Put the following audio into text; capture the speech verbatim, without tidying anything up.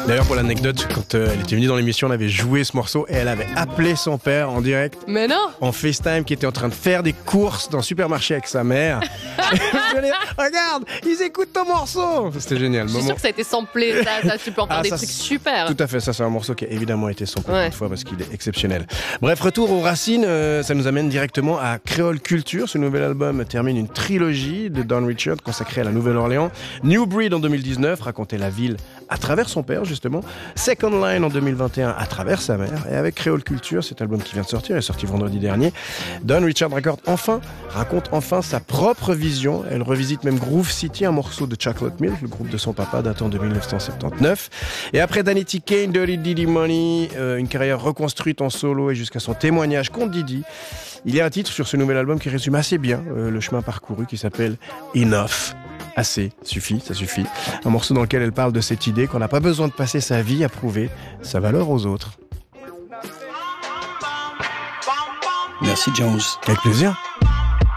D'ailleurs, pour l'anecdote, quand euh, elle était venue dans l'émission, on avait joué ce morceau et elle avait appelé son père en direct. Mais non. En FaceTime, qui était en train de faire des courses dans le supermarché avec sa mère. Je dis, regarde, ils écoutent ton morceau. C'était génial. Je suis Moment... sûr que ça a été samplé. Ça, ça, tu peux en faire Ah, des ça, trucs super. Tout à fait, ça c'est un morceau qui a évidemment été samplé Ouais. une fois parce qu'il est exceptionnel. Bref, retour aux racines, euh, ça nous amène directement à Creole Culture. Ce nouvel album termine une trilogie de Don Richard consacrée à la Nouvelle-Orléans. New Breed en deux mille dix-neuf racontait la ville à travers son père justement. Second Line en deux mille vingt et un à travers sa mère. Et avec Creole Culture, cet album qui vient de sortir, il est sorti vendredi dernier, Don Richard raconte enfin, raconte enfin sa propre vision. Elle revisite même Groove City, un morceau de Chocolate Milk, le groupe de son papa datant de dix-neuf cent soixante-dix-neuf. Et après Danity Kane, Dirty Diddy Money, euh, une carrière reconstruite en solo et jusqu'à son témoignage contre Diddy, il y a un titre sur ce nouvel album qui résume assez bien euh, le chemin parcouru qui s'appelle Enough. Assez, suffit, ça suffit. Un morceau dans lequel elle parle de cette idée qu'on n'a pas besoin de passer sa vie à prouver sa valeur aux autres. Merci Jones. Avec plaisir.